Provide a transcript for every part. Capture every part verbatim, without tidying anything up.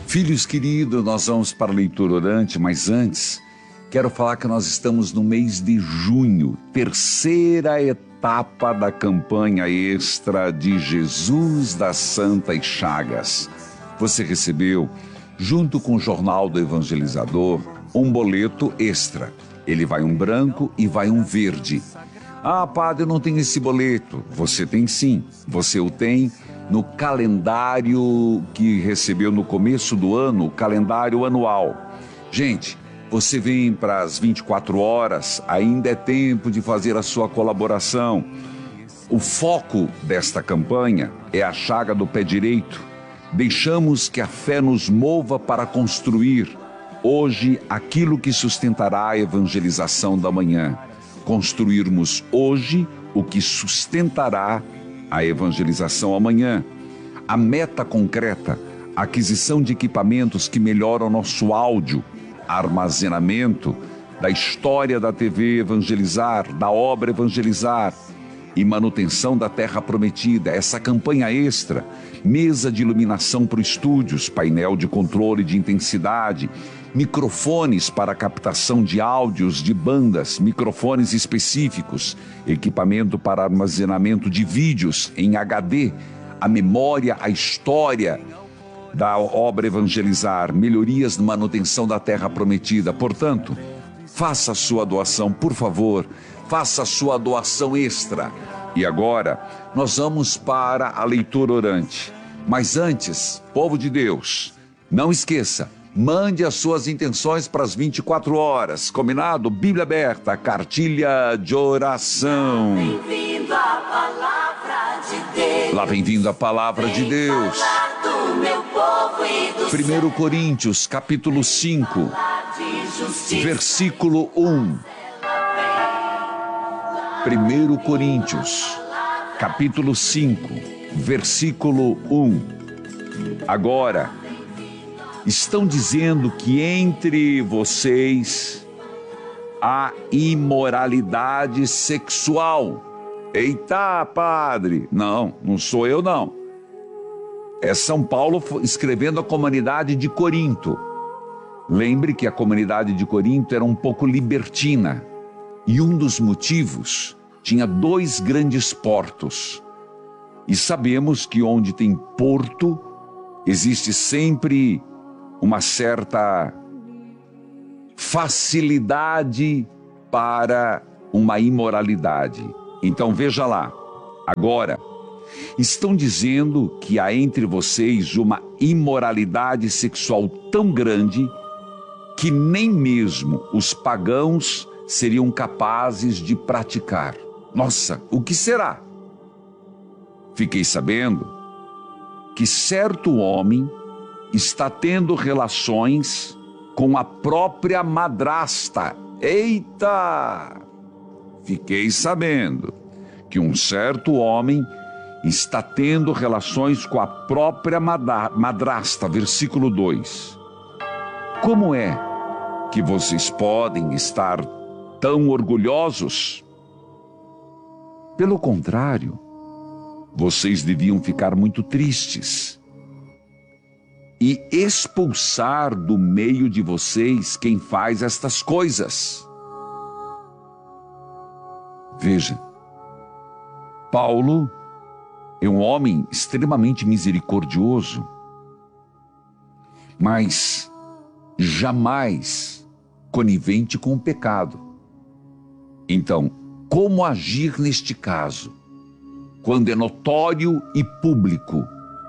Filhos queridos, nós vamos para a leitura orante, mas antes, quero falar que nós estamos no mês de junho, terceira etapa da campanha extra de Jesus das Santas Chagas. Você recebeu, junto com o Jornal do Evangelizador, um boleto extra. Ele vai um branco e vai um verde. Ah, padre, eu não tenho esse boleto. Você tem sim, você o tem no calendário que recebeu no começo do ano, o calendário anual. Gente, você vem para as vinte e quatro horas, ainda é tempo de fazer a sua colaboração. O foco desta campanha é a chaga do pé direito. Deixamos que a fé nos mova para construir hoje aquilo que sustentará a evangelização da manhã. Construirmos hoje o que sustentará a evangelização amanhã. A meta concreta, a aquisição de equipamentos que melhoram nosso áudio, armazenamento da história da T V Evangelizar, da obra Evangelizar e manutenção da Terra Prometida. Essa campanha extra, mesa de iluminação para os estúdios, painel de controle de intensidade, microfones para captação de áudios de bandas, microfones específicos, equipamento para armazenamento de vídeos em H D, a memória, a história da obra Evangelizar, melhorias na manutenção da Terra Prometida. Portanto, faça a sua doação, por favor, faça a sua doação extra. E agora, nós vamos para a leitura orante. Mas antes, povo de Deus, não esqueça, mande as suas intenções para as vinte e quatro horas. Combinado? Bíblia aberta, cartilha de oração. Bem-vindo à palavra de Deus. Lá vem vindo a palavra de Deus. Falar do meu povo e do primeiro Coríntios, capítulo cinco, versículo um. primeiro Coríntios, capítulo cinco, versículo um. Agora, estão dizendo que entre vocês há imoralidade sexual. Eita, padre! Não, não sou eu não. É São Paulo escrevendo à comunidade de Corinto. Lembre que a comunidade de Corinto era um pouco libertina. E um dos motivos, tinha dois grandes portos. E sabemos que onde tem porto, existe sempre uma certa facilidade para uma imoralidade. Então veja lá, agora, estão dizendo que há entre vocês uma imoralidade sexual tão grande que nem mesmo os pagãos seriam capazes de praticar. Nossa, o que será? Fiquei sabendo que certo homem está tendo relações com a própria madrasta. Eita! Fiquei sabendo que um certo homem está tendo relações com a própria madrasta. Versículo dois. Como é que vocês podem estar tão orgulhosos? Pelo contrário, vocês deviam ficar muito tristes e expulsar do meio de vocês quem faz estas coisas. Veja, Paulo é um homem extremamente misericordioso, mas jamais conivente com o pecado. Então, como agir neste caso, quando é notório e público?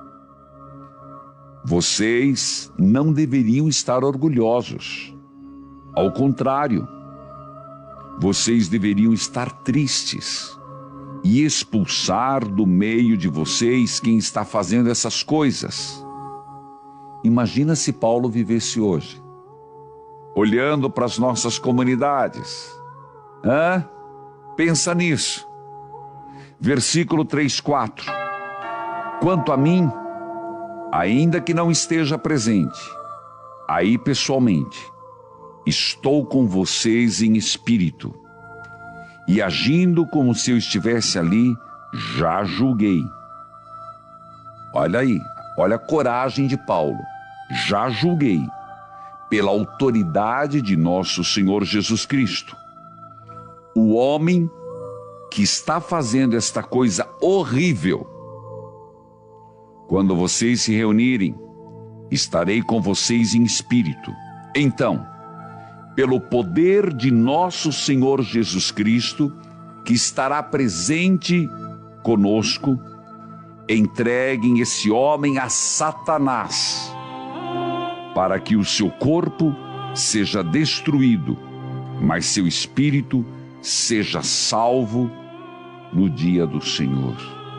Vocês não deveriam estar orgulhosos. Ao contrário, vocês deveriam estar tristes e expulsar do meio de vocês quem está fazendo essas coisas. Imagina se Paulo vivesse hoje, olhando para as nossas comunidades. Hã? Pensa nisso. Versículo três, quatro. Quanto a mim, ainda que não esteja presente, aí pessoalmente, estou com vocês em espírito, e agindo como se eu estivesse ali, já julguei. Olha aí, olha a coragem de Paulo. já julguei, pela autoridade de nosso Senhor Jesus Cristo. O homem que está fazendo esta coisa horrível, quando vocês se reunirem, estarei com vocês em espírito. Então, pelo poder de nosso Senhor Jesus Cristo, que estará presente conosco, entreguem esse homem a Satanás, para que o seu corpo seja destruído, mas seu espírito seja salvo no dia do Senhor.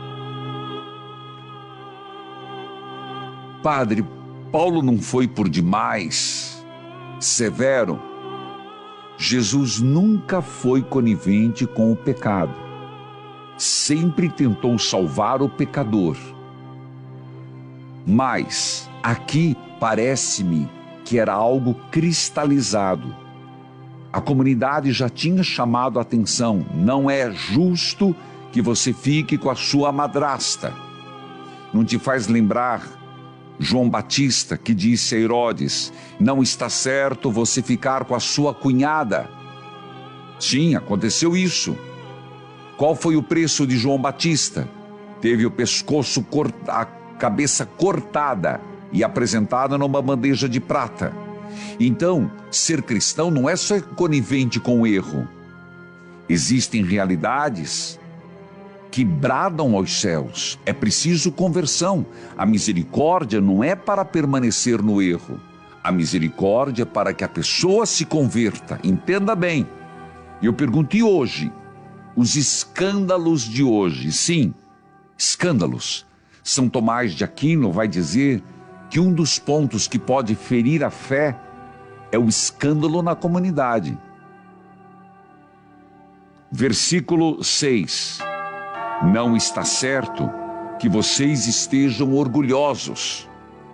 Padre, Paulo não foi por demais severo? Jesus nunca foi conivente com o pecado. Sempre tentou salvar o pecador. Mas aqui parece-me que era algo cristalizado. A comunidade já tinha chamado a atenção. Não é justo que você fique com a sua madrasta. Não te faz lembrar João Batista, que disse a Herodes: não está certo você ficar com a sua cunhada. Sim, aconteceu isso. Qual foi o preço de João Batista? Teve o pescoço, a cabeça cortada e apresentada numa bandeja de prata. Então, ser cristão não é só conivente com o erro. Existem realidades que bradam aos céus. É preciso conversão. A misericórdia não é para permanecer no erro. A misericórdia é para que a pessoa se converta. Entenda bem. Eu pergunto, e hoje? Os escândalos de hoje, sim, escândalos. São Tomás de Aquino vai dizer que um dos pontos que pode ferir a fé é o escândalo na comunidade. Versículo seis. Não está certo que vocês estejam orgulhosos.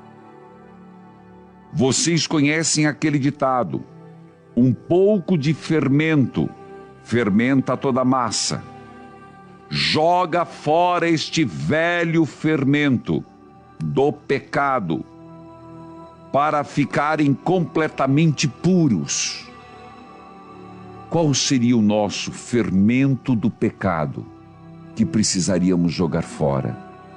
Vocês conhecem aquele ditado: um pouco de fermento fermenta toda a massa. Joga fora este velho fermento do pecado, para ficarem completamente puros. Qual seria o nosso fermento do pecado que precisaríamos jogar fora?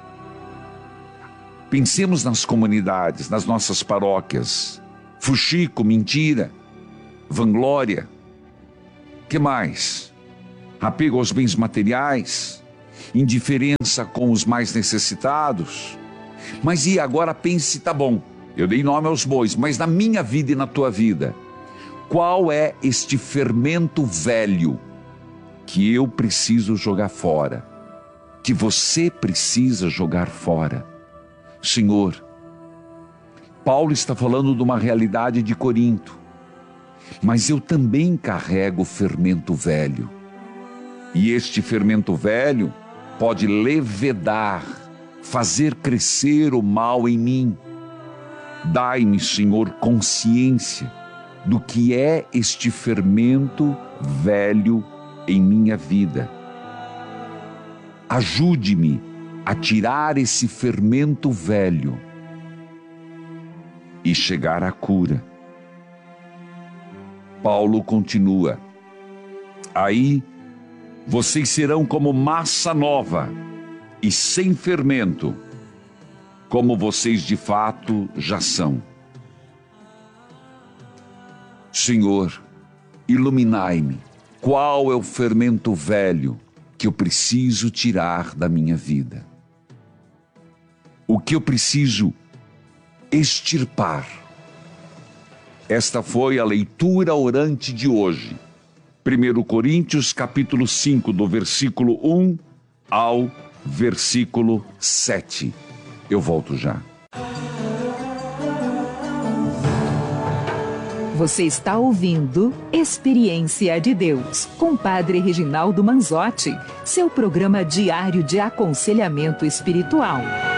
Pensemos nas comunidades, nas nossas paróquias. Fuxico, mentira, vanglória. Que mais? Apego aos bens materiais, indiferença com os mais necessitados. Mas e agora pense, tá bom, eu dei nome aos bois, mas na minha vida e na tua vida, qual é este fermento velho que eu preciso jogar fora, que você precisa jogar fora? Senhor, Paulo está falando de uma realidade de Corinto, mas eu também carrego o fermento velho, e este fermento velho pode levedar, fazer crescer o mal em mim. Dai-me, Senhor, consciência do que é este fermento velho em minha vida. Ajude-me a tirar esse fermento velho e chegar à cura. Paulo continua: aí vocês serão como massa nova e sem fermento, como vocês de fato já são. Senhor, iluminai-me. Qual é o fermento velho que eu preciso tirar da minha vida? O que eu preciso extirpar? Esta foi a leitura orante de hoje. primeira Coríntios, capítulo cinco, do versículo um ao versículo sete. Eu volto já. Você está ouvindo Experiência de Deus, com Padre Reginaldo Manzotti, seu programa diário de aconselhamento espiritual.